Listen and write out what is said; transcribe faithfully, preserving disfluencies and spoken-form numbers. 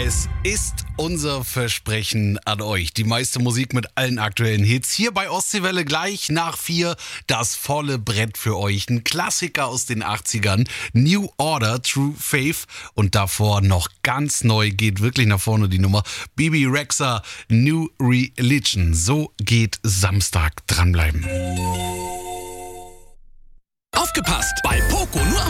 Es ist unser Versprechen an euch. Die meiste Musik mit allen aktuellen Hits. Hier bei Ostseewelle gleich nach vier das volle Brett für euch. Ein Klassiker aus den achtzigern. New Order, True Faith. Und davor noch ganz neu, geht wirklich nach vorne die Nummer. Bebe Rexha, New Religion. So geht Samstag. Dranbleiben. Aufgepasst! Bei Poco nur am